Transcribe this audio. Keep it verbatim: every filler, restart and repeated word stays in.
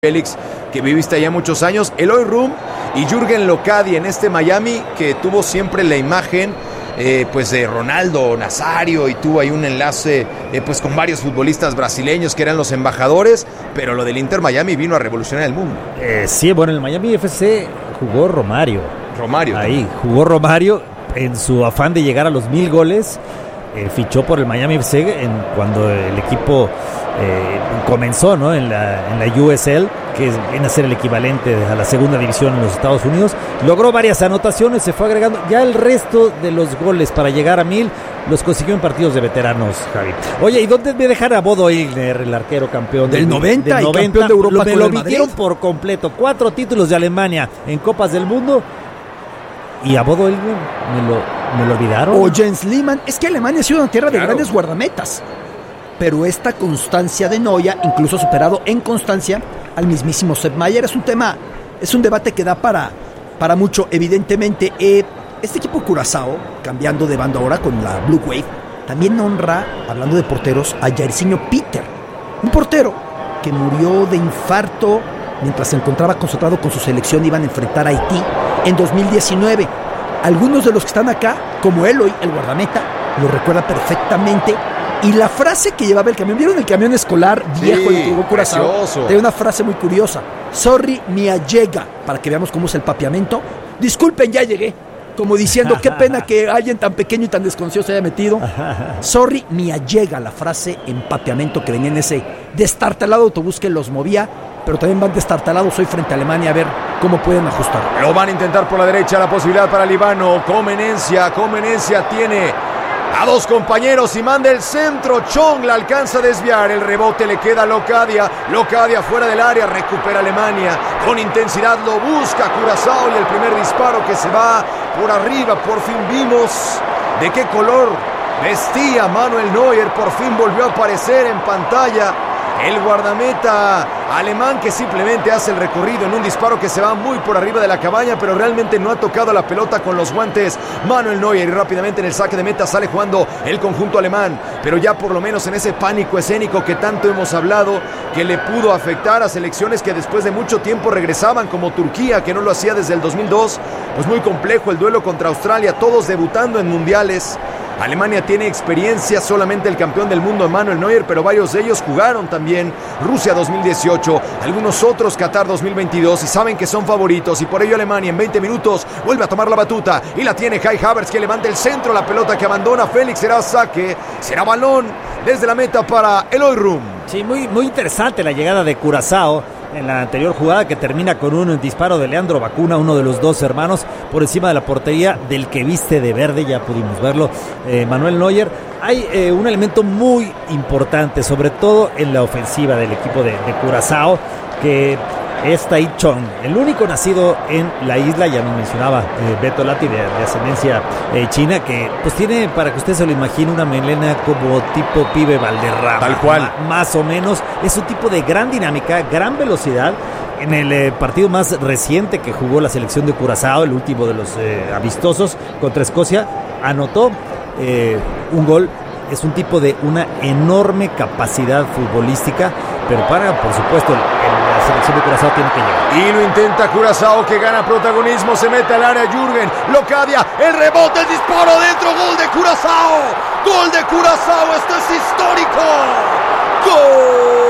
Félix, que viviste allá muchos años, Eloy Room y Jürgen Locadi en este Miami, que tuvo siempre la imagen eh, pues de Ronaldo Nazario, y tuvo ahí un enlace eh, pues con varios futbolistas brasileños que eran los embajadores, pero lo del Inter Miami vino a revolucionar el mundo. Eh, sí, bueno, en el Miami F C jugó Romario. Romario. Ahí, también. jugó Romario en su afán de llegar a los mil goles. Eh, fichó por el Miami F C en, cuando el equipo eh, comenzó, ¿no? en, la, en la U S L, que viene a ser el equivalente a la segunda división en los Estados Unidos. Logró varias anotaciones, se fue agregando. Ya el resto de los goles para llegar a mil los consiguió en partidos de veteranos, Javi. Oye, ¿y dónde me dejar a Bodo Illner, el arquero campeón del, del noventa, del noventa y campeón de Europa? Lo, me lo metieron por completo. Cuatro títulos de Alemania en Copas del Mundo. Y a Bodo Illner me lo, me lo olvidaron. O Jens Lehmann. Es que Alemania ha sido una tierra de claro. grandes guardametas. Pero esta constancia de Neuer, incluso superado en constancia al mismísimo Sepp Maier, es un tema, es un debate que da para, para mucho. Evidentemente, eh, este equipo Curazao, cambiando de bando ahora con la Blue Wave, también honra, hablando de porteros, a Jairzinho Peter, un portero que murió de infarto mientras se encontraba concentrado con su selección. Iban a enfrentar a Haití en dos mil diecinueve. Algunos de los que están acá, como Eloy, el guardameta, lo recuerda perfectamente. Y la frase que llevaba el camión, ¿vieron el camión escolar viejo sí, de Tubo Curazao? Tiene una frase muy curiosa. Sorry, mia llega, para que veamos cómo es el papiamento. Disculpen, ya llegué. Como diciendo, qué pena que alguien tan pequeño y tan desconocido se haya metido. Sorry, mia llega, la frase en papiamento que venía en ese destartalado autobús que los movía. Pero también van destartalados hoy frente a Alemania, a ver cómo pueden ajustar. Lo van a intentar por la derecha, la posibilidad para Líbano. Comenencia, Comenencia tiene a dos compañeros y manda el centro. Chong la alcanza a desviar. El rebote le queda a Locadia. Locadia fuera del área, recupera Alemania. Con intensidad lo busca Curazao y el primer disparo que se va por arriba. Por fin vimos de qué color vestía Manuel Neuer. Por fin volvió a aparecer en pantalla el guardameta alemán, que simplemente hace el recorrido en un disparo que se va muy por arriba de la cabaña, pero realmente no ha tocado la pelota con los guantes Manuel Neuer, y rápidamente en el saque de meta sale jugando el conjunto alemán, pero ya por lo menos en ese pánico escénico que tanto hemos hablado, que le pudo afectar a selecciones que después de mucho tiempo regresaban, como Turquía, que no lo hacía desde el dos mil dos, pues muy complejo el duelo contra Australia, todos debutando en mundiales. Alemania tiene experiencia, solamente el campeón del mundo Manuel Neuer, pero varios de ellos jugaron también Rusia dos mil dieciocho, algunos otros Qatar dos mil veintidós, y saben que son favoritos, y por ello Alemania en veinte minutos vuelve a tomar la batuta, y la tiene Kai Havertz, que levanta el centro, la pelota que abandona Félix, será saque, será balón desde la meta para Eloy Room. Sí, muy, muy interesante la llegada de Curazao en la anterior jugada, que termina con un disparo de Leandro Bacuna, uno de los dos hermanos, por encima de la portería del que viste de verde, ya pudimos verlo, eh, Manuel Neuer. Hay eh, un elemento muy importante, sobre todo en la ofensiva del equipo de, de Curazao, que es Tai Chong, el único nacido en la isla, ya me mencionaba eh, Beto Lati, de, de ascendencia eh, china, que pues tiene, para que usted se lo imagine, una melena como tipo pibe Valderrama. Tal cual. Ma, más o menos. Es un tipo de gran dinámica, gran velocidad. En el eh, partido más reciente que jugó la selección de Curazao, el último de los eh, amistosos contra Escocia, anotó eh, un gol. Es un tipo de una enorme capacidad futbolística, pero para, por supuesto, el, el, la selección de Curazao tiene que llegar. Y lo intenta Curazao, que gana protagonismo, se mete al área Jürgen Locadia, el rebote, el disparo dentro, gol de Curazao, gol de Curazao, esto es histórico, gol.